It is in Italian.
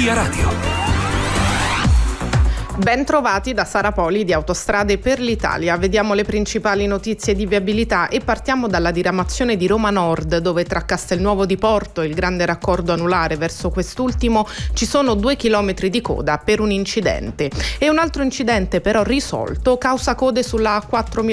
Via Radio. Ben trovati da Sara Poli di Autostrade per l'Italia. Vediamo le principali notizie di viabilità e partiamo dalla diramazione di Roma Nord, dove tra Castelnuovo di Porto e il grande raccordo anulare verso quest'ultimo ci sono 2 chilometri di coda per un incidente. E un altro incidente però risolto causa code sulla A4000